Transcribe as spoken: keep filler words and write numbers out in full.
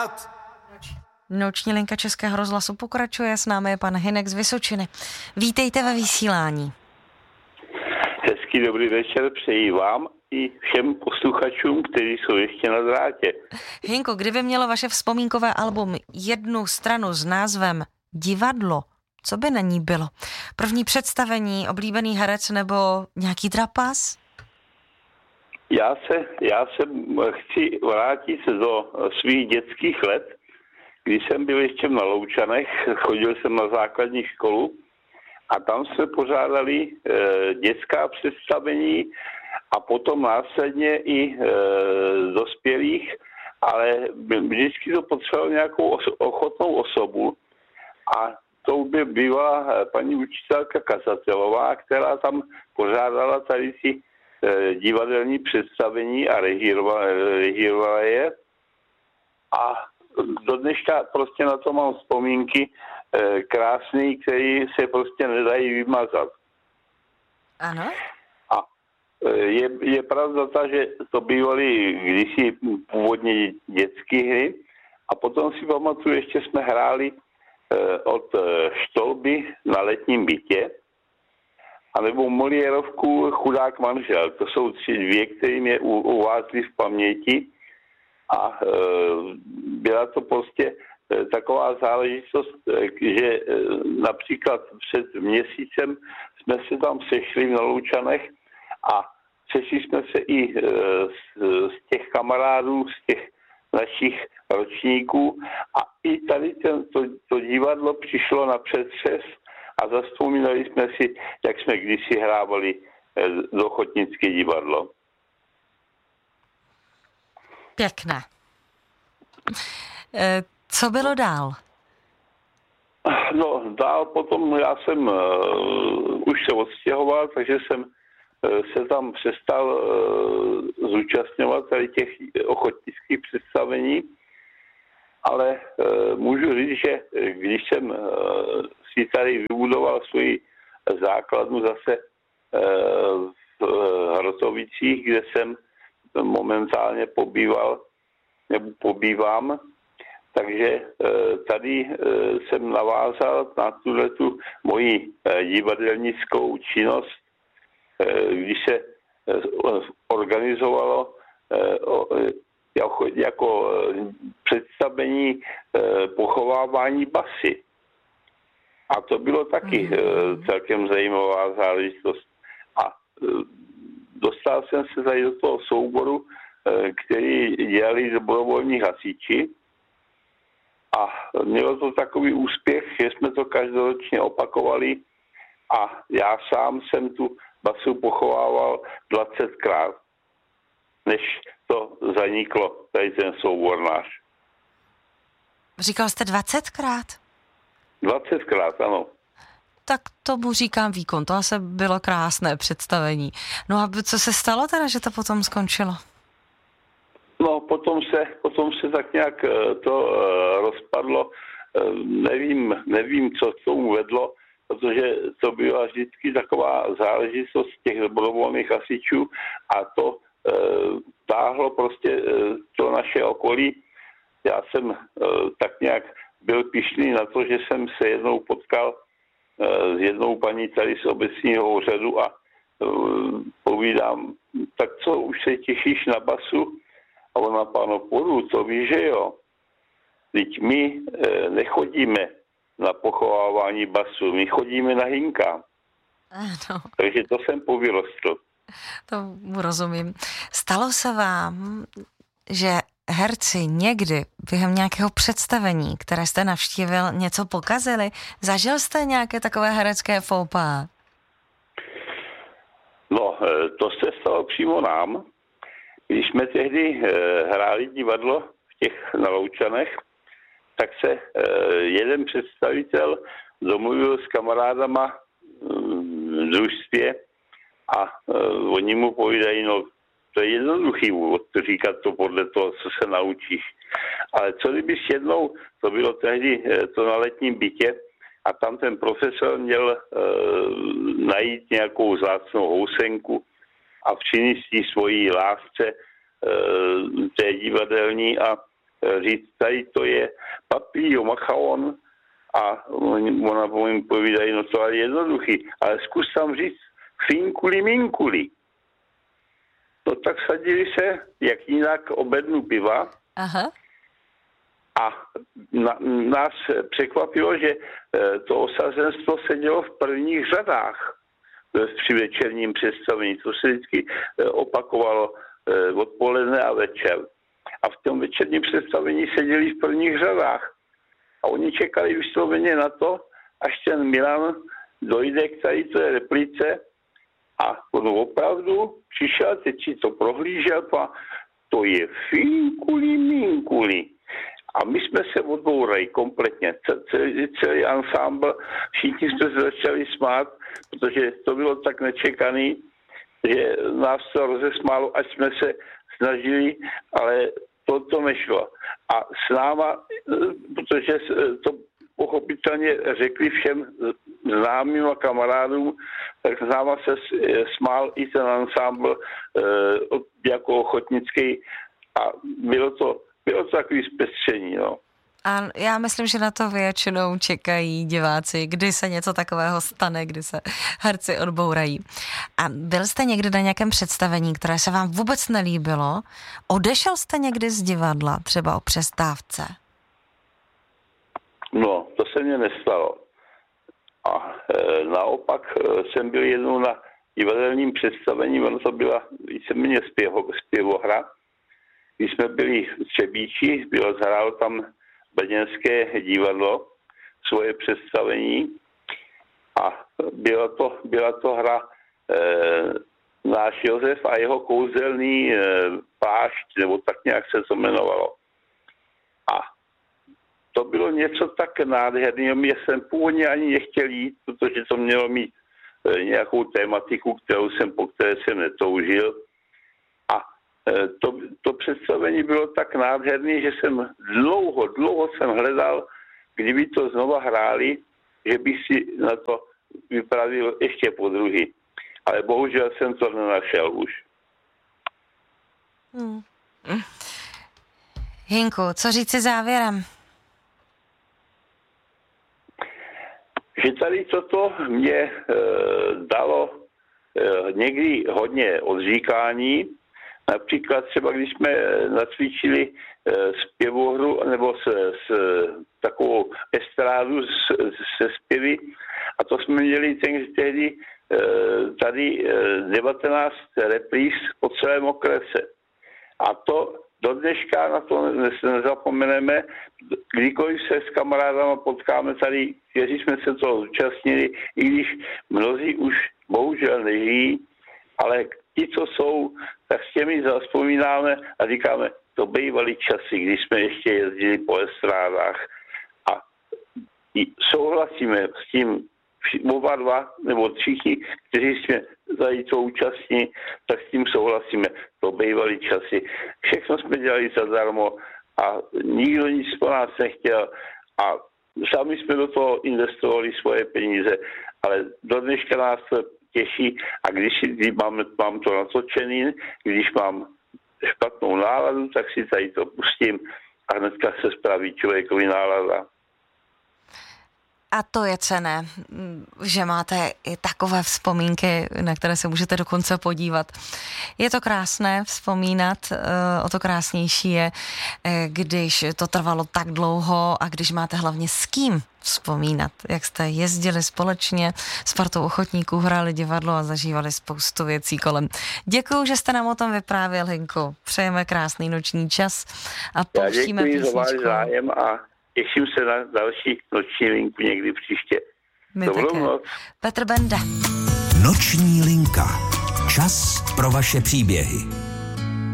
hrát. Noční linka Českého rozhlasu pokračuje, s námi je pan Hynek z Vysočiny. Vítejte ve vysílání. Hezký dobrý večer přeji vám i všem posluchačům, kteří jsou ještě na drátě. Hynko, kdyby mělo vaše vzpomínkové album jednu stranu s názvem Divadlo, co by na ní bylo? První představení, oblíbený herec nebo nějaký trapas? Já se, já se chci vrátit do svých dětských let, když jsem byl ještě na Loučanech, chodil jsem na základní školu a tam jsme pořádali e, dětská představení a potom následně i e, dospělých, ale vždycky to potřebovalo nějakou os- ochotnou osobu a to by byla paní učitelka Kazatelová, která tam pořádala tady ty e, divadelní představení a režírovala, režírovala je. A do dneška prostě na to mám vzpomínky e, krásný, které se prostě nedají vymazat. Ano. A e, je, je pravda ta, že to bývaly kdysi původně dětské hry a potom si pamatuju, ještě jsme hráli e, od e, Štolby na Letním bytě a nebo Moliérovku Chudák manžel. To jsou tři dvě, které mě uvázly v paměti. A e, byla to prostě e, taková záležitost, e, že e, například před měsícem jsme se tam sešli v Loučanech a sešli jsme se i e, z, z těch kamarádů, z těch našich ročníků a i tady ten, to, to divadlo přišlo na přetřes a zavzpomínali jsme si, jak jsme kdysi hrávali e, dochotnické divadlo. Pěkné. E, co bylo dál? No, dál potom já jsem uh, už se odstěhoval, takže jsem uh, se tam přestal uh, zúčastňovat tady těch ochotnických představení, ale uh, můžu říct, že když jsem uh, si tady vybudoval svoji základnu zase uh, v Hrotovicích, kde jsem momentálně pobýval, nebo pobývám, takže tady jsem navázal na tuhletu moji divadelnickou činnost, když se organizovalo jako představení pochovávání basy. A to bylo taky celkem zajímavá záležitost. A dostal jsem se tady do toho souboru, který dělali dobrovolní hasiči a mělo to takový úspěch, že jsme to každoročně opakovali a já sám jsem tu basu pochovával dvacetkrát, než to zaniklo, tady ten soubor náš. Říkal jste dvacetkrát? dvacetkrát, ano. Tak tomu říkám výkon, to asi bylo krásné představení. No a co se stalo teda, že to potom skončilo? No, potom se, potom se tak nějak to uh, rozpadlo. Uh, nevím, nevím, co k tomu vedlo, protože to byla vždycky taková záležitost těch dobrovolných hasičů a to uh, táhlo prostě uh, to naše okolí. Já jsem uh, tak nějak byl pyšný na to, že jsem se jednou potkal uh, s jednou paní tady z obecního úřadu a uh, povídám, tak co, už se těšíš na basu? A ona, páno Poru, to víš, že jo. Teď my e, nechodíme na pochovávání basu, my chodíme na hynka. Ano. Takže to jsem povyrostl. To rozumím. Stalo se vám, že herci někdy během nějakého představení, které jste navštívil, něco pokazili? Zažil jste nějaké takové herecké faux pas? No, to se stalo přímo nám. Když jsme tehdy e, hráli divadlo v těch na Loučanech, tak se e, jeden představitel domluvil s kamarádama e, v družstvě a e, oni mu povídají, no to je jednoduchý úvod, říkat to podle toho, co se naučíš. Ale co kdybys jednou, to bylo tehdy e, to na Letním bytě a tam ten profesor měl e, najít nějakou vzácnou housenku a přinést svojí lásce e, té divadelní a říct, tady to je papír, makaron a ona po mým povídají, no to je jednoduchý, ale zkus tam říct finkuli minkuli. No tak sadili se, jak jinak, obednu piva. Aha. A na, nás překvapilo, že to osazenstvo sedělo v prvních řadách při večerním představení. To se vždycky opakovalo odpoledne a večer. A v tom večerním představení seděli v prvních řadách. A oni čekali vysloveně na to, až ten Milan dojde k tady té replice a on opravdu přišel, teď si to prohlížel a to je finkuli minkuli. A my jsme se odbourali kompletně, celý, celý ansámbl, všichni jsme se začali smát, protože to bylo tak nečekaný, že nás to rozesmálo, ať jsme se snažili, ale to, to nešlo. A s náma, protože to pochopitelně řekli všem známým a kamarádům, tak s náma se smál i ten ansámbl jako ochotnický a bylo to Bylo to takový zpestření, no. A já myslím, že na to většinou čekají diváci, kdy se něco takového stane, kdy se herci odbourají. A byl jste někdy na nějakém představení, které se vám vůbec nelíbilo? Odešel jste někdy z divadla, třeba o přestávce? No, to se mně nestalo. A e, naopak e, jsem byl jednou na divadelním představení, ono to byla víceméně zpěvo, zpěvohra. Když jsme byli v Třebíči, bylo zhrálo tam brněnské divadlo, svoje představení a byla to, byla to hra e, náš Josef a jeho kouzelný e, plášť, nebo tak nějak se to jmenovalo. A to bylo něco tak nádherného, já jsem původně ani nechtěl jít, protože to mělo mít e, nějakou tématiku, kterou jsem, po které jsem netoužil. To, to představení bylo tak nádherné, že jsem dlouho, dlouho jsem hledal, kdyby to znova hráli, že bych si na to vypravil ještě po druhý. Ale bohužel jsem to nenašel už. Hmm. Hinku, co říci závěrem? Že tady toto mě e, dalo e, někdy hodně odříkání. Například třeba, když jsme nacvičili zpěvohru nebo s, s takovou estrádu se zpěvy a to jsme měli ten, tehdy tady devatenáct repríz po celém okrese. A to do dneška na to nezapomeneme, kdykoliv se s kamarádama potkáme tady, kteří jsme se toho zúčastnili, i když mnozí už bohužel nežijí, ale ti, co jsou, tak s těmi zavzpomínáme a říkáme, to bývaly časy, když jsme ještě jezdili po estrádách. A souhlasíme s tím oba dva, nebo všichni, kteří jsme tady to účastní, tak s tím souhlasíme. To bývaly časy. Všechno jsme dělali zadarmo a nikdo nic po nás nechtěl. A sami jsme do toho investovali svoje peníze, ale do dneška nás to těší a když, když mám, mám to natočený, když mám špatnou náladu, tak si tady to pustím a hnedka se spraví člověkovi nálada. A to je cenné, že máte i takové vzpomínky, na které se můžete dokonce podívat. Je to krásné vzpomínat, o to krásnější je, když to trvalo tak dlouho a když máte hlavně s kým vzpomínat, jak jste jezdili společně s partou ochotníků, hráli divadlo a zažívali spoustu věcí kolem. Děkuju, že jste nám o tom vyprávěl, Hinku. Přejeme krásný noční čas a pouštíme písničku. Já děkuji za váš zájem a těším se na další noční linku někdy příště. My Dobrou noc. Petr Benda. Noční linka. Čas pro vaše příběhy.